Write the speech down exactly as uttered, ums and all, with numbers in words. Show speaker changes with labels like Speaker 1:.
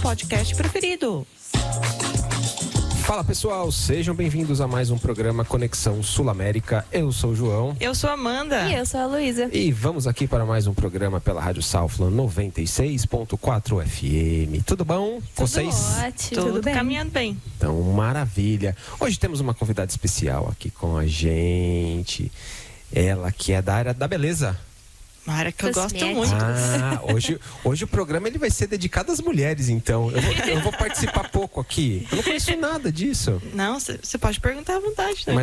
Speaker 1: podcast preferido.
Speaker 2: Fala pessoal, sejam bem-vindos a mais um programa Conexão Sul América. Eu sou o João.
Speaker 1: Eu sou a Amanda.
Speaker 3: E eu sou a Luísa.
Speaker 2: E vamos aqui para mais um programa pela Rádio Southland noventa e seis ponto quatro F M. Tudo bom com vocês?
Speaker 3: Ótimo,
Speaker 1: Tudo,
Speaker 3: tudo bem.
Speaker 1: caminhando bem.
Speaker 2: Então, maravilha. Hoje temos uma convidada especial aqui com a gente. Ela que é da área da beleza.
Speaker 1: Uma área que eu gosto
Speaker 3: Cosméticos.
Speaker 1: muito.
Speaker 2: Ah, hoje, hoje o programa ele vai ser dedicado às mulheres, então. Eu vou, eu vou participar pouco aqui. Eu não conheço nada disso.
Speaker 1: Não, você pode perguntar à vontade, né?
Speaker 2: Mas